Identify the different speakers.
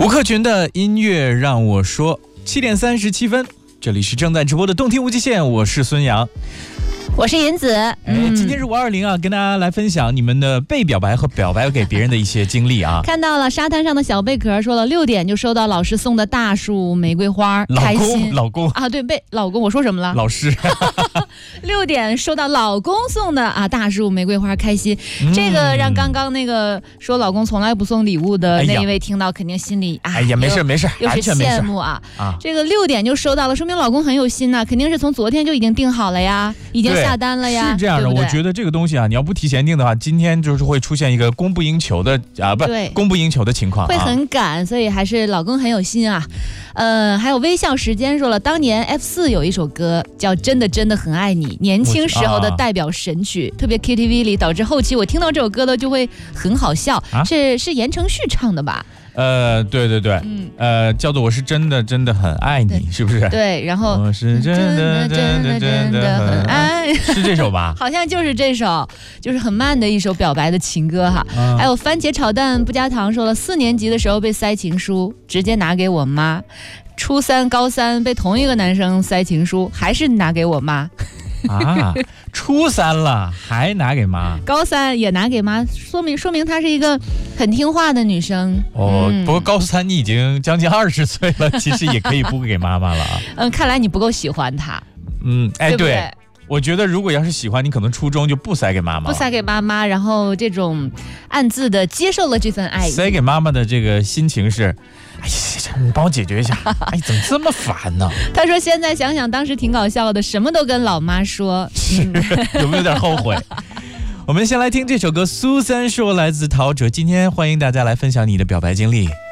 Speaker 1: 吴克群的音乐让我说，7点37分，这里是正在直播的动听无极限，我是孙杨。
Speaker 2: 我是银子。
Speaker 1: 今天是520啊，跟大家来分享你们的被表白和表白给别人的一些经历啊。
Speaker 2: 看到了沙滩上的小贝壳说了，6点就收到老师送的大束玫瑰花，开心。
Speaker 1: 老公
Speaker 2: 啊，对，被老公，我说什么了？
Speaker 1: 老师。
Speaker 2: 6点收到老公送的大束玫瑰花，开心。这个让刚刚那个说老公从来不送礼物的那一位听到，肯定心里
Speaker 1: 没事，
Speaker 2: 又是羡慕啊。这个6点就收到了，说明老公很有心呐，肯定是从昨天就已经订好了呀，已经下单了呀。
Speaker 1: 是这样的，
Speaker 2: 对不对？
Speaker 1: 我觉得这个东西啊，你要不提前订的话，今天就是会出现一个供不应求的供不应求的情况，
Speaker 2: 会很赶，所以还是老公很有心啊。还有微笑时间说了，当年 F4 有一首歌叫《真的真的很爱你》，年轻时候的代表神曲，特别 KTV 里，导致后期我听到这首歌的就会很好笑。是言承旭唱的吧？
Speaker 1: 对，叫做我是真的真的很爱你，是不是？
Speaker 2: 对，然后
Speaker 1: 我是真的真的真的很爱，是这首吧？
Speaker 2: 好像就是这首，就是很慢的一首表白的情歌哈。还有番茄炒蛋不加糖说了，4年级的时候被塞情书，直接拿给我妈。初3、高3被同一个男生塞情书，还是拿给我妈。
Speaker 1: 初3了还拿给妈，
Speaker 2: 高3也拿给妈，说明她是一个很听话的女生。
Speaker 1: 不过高3你已经将近20岁了，其实也可以不给妈妈了啊。
Speaker 2: 看来你不够喜欢她。
Speaker 1: 对，我觉得如果要是喜欢你，可能初中就不塞给妈妈，
Speaker 2: 不塞给妈妈，然后这种暗自的接受了这份爱意。
Speaker 1: 塞给妈妈的这个心情是，你帮我解决一下，怎么这么烦呢？
Speaker 2: 他说现在想想当时挺搞笑的，什么都跟老妈说。
Speaker 1: 有没有点后悔？我们先来听这首歌，苏三说，来自陶喆。今天欢迎大家来分享你的表白经历。